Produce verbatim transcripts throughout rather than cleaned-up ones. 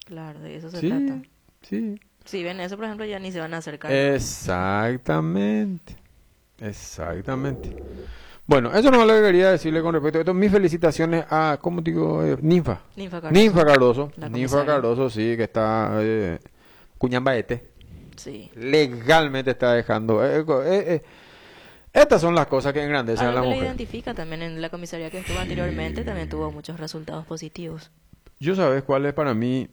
Claro, de eso se Sí, trata. sí. Si ven eso, por ejemplo, ya ni se van a acercar. Exactamente. Exactamente. Bueno, eso no es lo que quería decirle con respecto a esto. Mis felicitaciones a, ¿cómo digo? Eh, Ninfa. Ninfa Cardoso. Ninfa Cardoso. La Ninfa comisaria. Cardoso, sí, que está eh, Cuñambaete. Sí. Legalmente está dejando. eh, eh, eh, estas son las cosas que engrandecen a Algo la que le mujer. identifica también en la comisaría que estuvo anteriormente, también tuvo muchos resultados positivos. Yo sabes cuál es para mí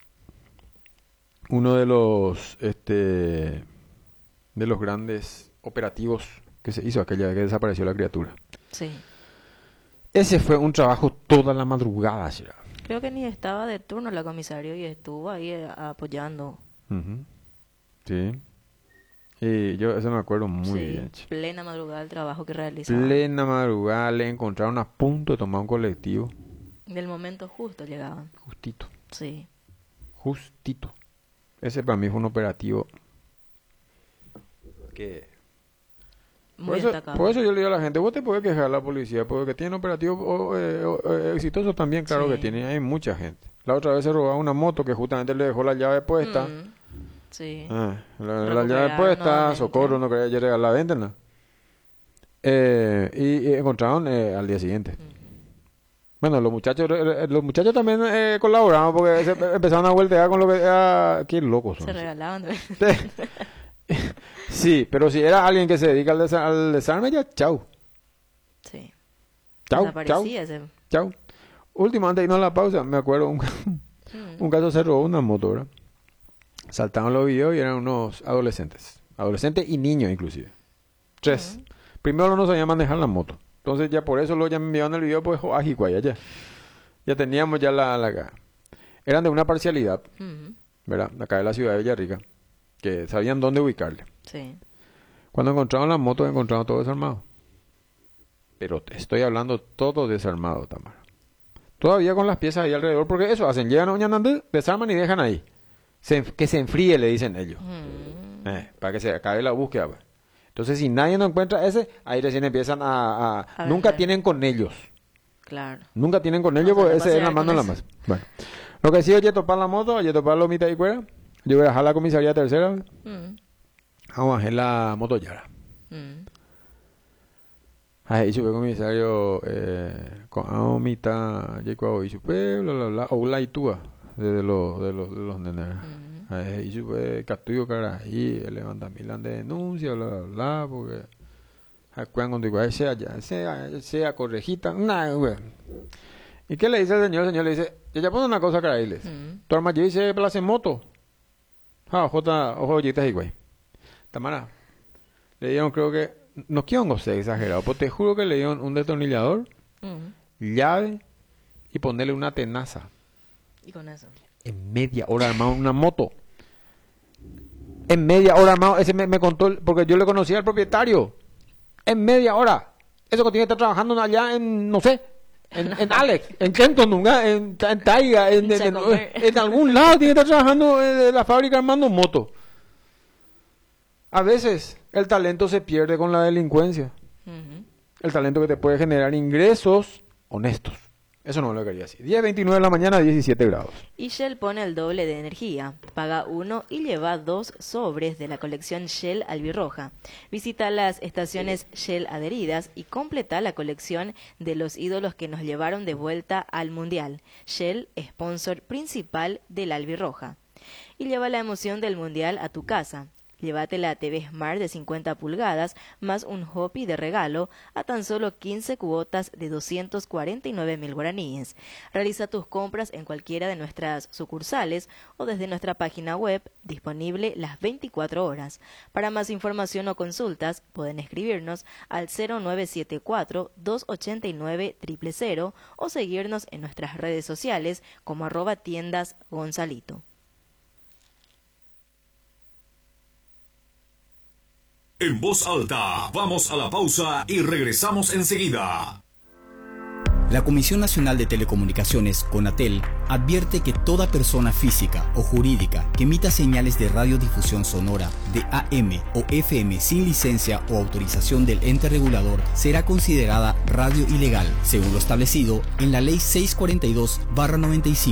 uno de los este de los grandes operativos que se hizo aquella vez que desapareció la criatura. Sí. Ese fue un trabajo toda la madrugada, Shira. Creo que ni estaba de turno la comisario y estuvo ahí eh, apoyando. Ujú. Sí. Y yo eso me acuerdo muy Sí, bien. Che. plena madrugada el trabajo que realizaba. Plena madrugada le encontraron a punto de tomar un colectivo. Del momento justo llegaban. Justito. Sí. Justito. Ese para mí fue un operativo que... Muy Por eso, destacado. por eso yo le digo a la gente, vos te puedes quejar a la policía, porque tiene operativos oh, eh, oh, eh, exitosos también, claro Sí. que tiene, hay mucha gente. La otra vez se robaba una moto que justamente le dejó la llave puesta. Mm, sí. Ah, la, la Recuperar llave puesta, nuevamente. socorro, no quería llegar a la venta. Eh, y, y encontraron eh, al día siguiente. Mm. Bueno, los muchachos eh, los muchachos también eh, colaboraron porque se empezaron a voltear con lo que... Ah, qué locos son. Se regalaban. Sí, pero si era alguien que se dedica al, desa- al desarme, ya, chau. Sí. Chau, chau, Desaparecía ese. chau. Último, antes de irnos a la pausa, me acuerdo, un, Mm. un caso se robó una moto, ¿verdad? Saltaron los videos y eran unos adolescentes. Adolescentes y niños, inclusive. Tres. Mm. Primero no sabían manejar la moto. Entonces ya por eso lo ya me enviaron el video, pues, ajicuaya, ya. Ya teníamos ya la, la... Eran de una parcialidad, Mm. ¿verdad? Acá de la ciudad de Villarrica. Que sabían dónde ubicarle. Sí. Cuando encontraron la moto, encontraron todo desarmado. Pero te estoy hablando todo desarmado, Tamara. Todavía con las piezas ahí alrededor, porque eso hacen. Llegan a Oñandandú, desarman y dejan ahí. Se enf- que se enfríe, le dicen ellos. Mm. Eh, para que se acabe la búsqueda. Pues. Entonces, si nadie no encuentra ese, ahí recién empiezan a... a- A nunca vender. tienen con ellos. Claro. Nunca tienen con ellos, No, se porque va a ese es la pasear mano en con la ese. más. Bueno. Lo que sí, oye, topar la moto, oye, topar la mitad y cuera. Yo voy a dejar la comisaría tercera. Mm. Vamos a bajar la moto Yara. Mm. Ahí sube comisario eh, con a mitad llegó y sube bla bla bla o la itúa de los de los de los nenes. Mm. Ahí sube castigo cara ahí levanta milan de denuncia bla bla bla porque acuerdan contigo ahí sea ya sea sea correjita nada güey. ¿Y qué le dice el señor? El señor le dice, ya ya pone una cosa cara ahí les. Mm. Tu arma ya dice plaza en moto. Ah, jota ojo yitas y güey. Tamara. Le dieron creo que no quiero ser exagerado, pero te juro que le dieron un destornillador, Mm. llave y ponerle una tenaza. Y con eso. En media hora armado una moto. En media hora armado, ese me, me contó, el- porque yo le conocía al propietario. En media hora. Eso que tiene que estar trabajando allá en, no sé, en, en Alex, en Kenton, nunca, en, en Taiga, en, en, en, en algún lado tiene que estar trabajando en la fábrica armando moto. A veces el talento se pierde con la delincuencia. Ujú. El talento que te puede generar ingresos honestos. Eso no me lo quería decir. diez veintinueve de la mañana, diecisiete grados. Y Shell pone el doble de energía. Paga uno y lleva dos sobres de la colección Shell albirroja. Visita las estaciones Shell adheridas y completa la colección de los ídolos que nos llevaron de vuelta al Mundial. Shell, sponsor principal de la albirroja. Y lleva la emoción del Mundial a tu casa. Llévate la T V Smart de cincuenta pulgadas más un Hopi de regalo a tan solo quince cuotas de doscientos cuarenta y nueve mil guaraníes. Realiza tus compras en cualquiera de nuestras sucursales o desde nuestra página web, disponible las veinticuatro horas. Para más información o consultas, pueden escribirnos al cero nueve siete cuatro, dos ocho nueve, cero cero cero o seguirnos en nuestras redes sociales como arroba tiendas Gonzalito. En voz alta, vamos a la pausa y regresamos enseguida. La Comisión Nacional de Telecomunicaciones, CONATEL, advierte que toda persona física o jurídica que emita señales de radiodifusión sonora de A M o F M sin licencia o autorización del ente regulador será considerada radio ilegal, según lo establecido en la Ley seiscientos cuarenta y dos barra noventa y cinco.